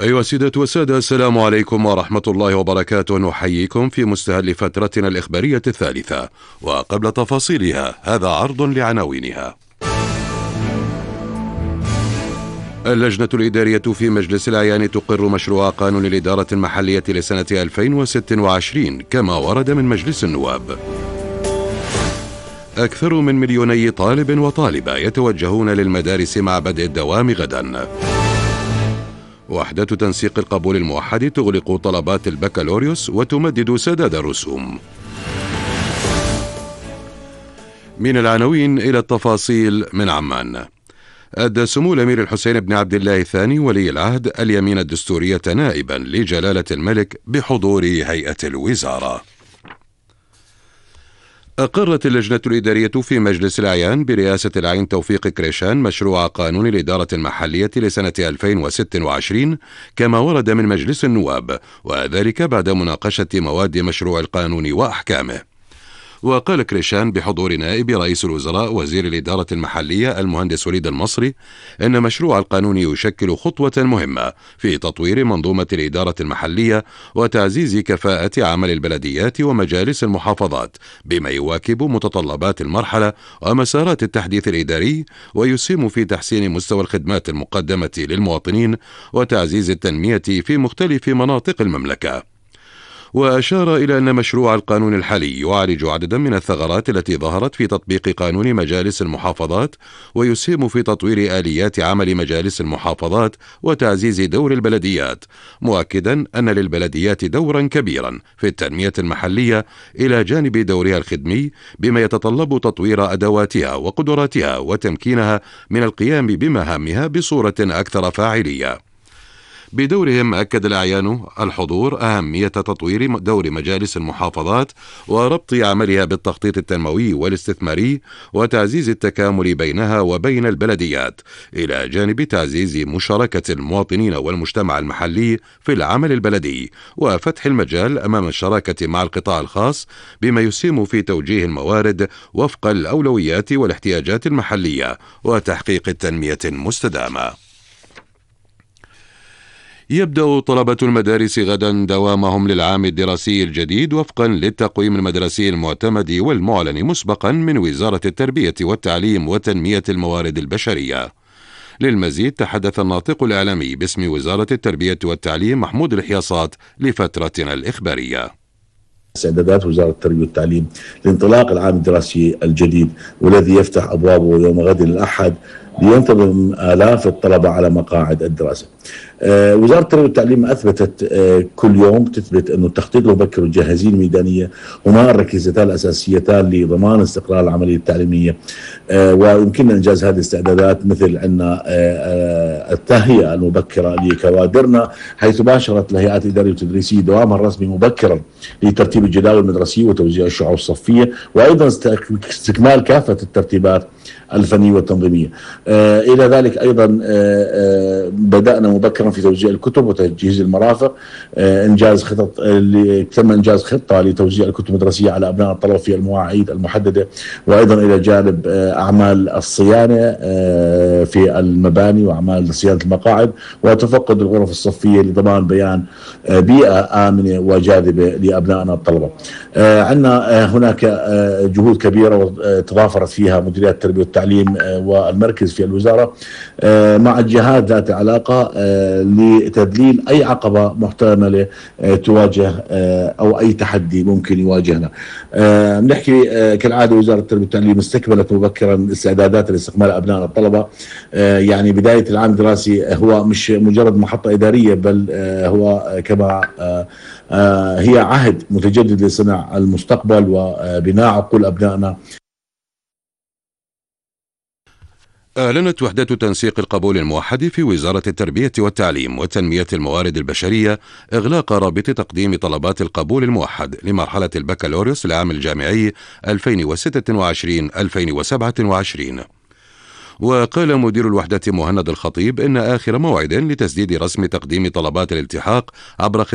أيها السيدة والسادة، السلام عليكم ورحمة الله وبركاته. نحييكم في مستهل فترتنا الإخبارية الثالثة، وقبل تفاصيلها هذا عرض لعناوينها. اللجنة الإدارية في مجلس الأعيان تقر مشروع قانون الإدارة المحلية لسنة 2026 كما ورد من مجلس النواب. أكثر من 2,000,000 طالب وطالبة يتوجهون للمدارس مع بدء الدوام غدا. وحدة تنسيق القبول الموحد تغلق طلبات البكالوريوس وتمدد سداد الرسوم. من العناوين إلى التفاصيل من عمان. أدى سمو الأمير الحسين بن عبد الله الثاني ولي العهد اليمين الدستورية نائبا لجلالة الملك بحضور هيئة الوزارة. أقرت اللجنة الإدارية في مجلس الأعيان برئاسة العين توفيق كريشان مشروع قانون الإدارة المحلية لسنة 2026 كما ورد من مجلس النواب، وذلك بعد مناقشة مواد مشروع القانون وأحكامه. وقال كريشان بحضور نائب رئيس الوزراء وزير الإدارة المحلية المهندس وليد المصري إن مشروع القانون يشكل خطوة مهمة في تطوير منظومة الإدارة المحلية وتعزيز كفاءة عمل البلديات ومجالس المحافظات بما يواكب متطلبات المرحلة ومسارات التحديث الإداري، ويسهم في تحسين مستوى الخدمات المقدمة للمواطنين وتعزيز التنمية في مختلف مناطق المملكة. وأشار إلى أن مشروع القانون الحالي يعالج عددا من الثغرات التي ظهرت في تطبيق قانون مجالس المحافظات، ويسهم في تطوير آليات عمل مجالس المحافظات وتعزيز دور البلديات، مؤكدا أن للبلديات دورا كبيرا في التنمية المحلية إلى جانب دورها الخدمي، بما يتطلب تطوير أدواتها وقدراتها وتمكينها من القيام بمهامها بصورة أكثر فاعلية. بدورهم أكد الأعيان الحضور أهمية تطوير دور مجالس المحافظات وربط عملها بالتخطيط التنموي والاستثماري وتعزيز التكامل بينها وبين البلديات، إلى جانب تعزيز مشاركة المواطنين والمجتمع المحلي في العمل البلدي وفتح المجال أمام الشراكة مع القطاع الخاص، بما يسهم في توجيه الموارد وفق الأولويات والاحتياجات المحلية وتحقيق التنمية المستدامة. يبدأ طلبة المدارس غدا دوامهم للعام الدراسي الجديد وفقا للتقويم المدرسي المعتمد والمعلن مسبقا من وزارة التربية والتعليم وتنمية الموارد البشرية. للمزيد تحدث الناطق الإعلامي باسم وزارة التربية والتعليم محمود الحياصات لفترتنا الإخبارية. استعدادات وزارة التربية والتعليم لانطلاق العام الدراسي الجديد والذي يفتح أبوابه يوم غد الأحد لينتظم آلاف الطلبة على مقاعد الدراسة. وزارة التربية والتعليم أثبتت كل يوم تثبت أنه التخطيط المبكر والجاهزية الميدانية هما الركيزتان الأساسيتان لضمان استقرار العملية التعليمية، ويمكننا إنجاز هذه الاستعدادات مثل أن التهيئة المبكرة لكوادرنا، حيث باشرت الهيئات الإدارية والتدريسية دوامها الرسمي مبكرا لترتيب الجداول المدرسية وتوزيع الشعور الصفية، وأيضا استكمال كافة الترتيبات الفنية والتنظيمية. إلى ذلك أيضا بدأنا مبكرا في توزيع الكتب وتجهيز المرافق، تم إنجاز خطة لتوزيع الكتب المدرسية على أبناء الطلبة في المواعيد المحددة، وأيضا إلى جانب أعمال الصيانة في المباني وأعمال صيانة المقاعد وتفقد الغرف الصفية لضمان بيان بيئة آمنة وجاذبة لأبنائنا الطلبة. عندنا هناك جهود كبيرة تضافرت فيها مديريات التربية والتعليم والمركز في الوزارة مع الجهات ذات علاقة لتذليل أي عقبة محتملة تواجه أو أي تحدي ممكن يواجهنا. نحكي كالعادة وزارة التربية والتعليم استكملت مبكرا استعدادات لاستقبال أبناء الطلبة. يعني بداية العام الدراسي هو مش مجرد محطة إدارية، بل هو كما هي عهد متجدد لصنع المستقبل وبناء عقول أبنائنا. أعلنت وحدة تنسيق القبول الموحد في وزارة التربية والتعليم وتنمية الموارد البشرية إغلاق رابط تقديم طلبات القبول الموحد لمرحلة البكالوريوس العام الجامعي 2026-2027. وقال مدير الوحدة مهند الخطيب إن آخر موعد لتسديد رسم تقديم طلبات الالتحاق عبر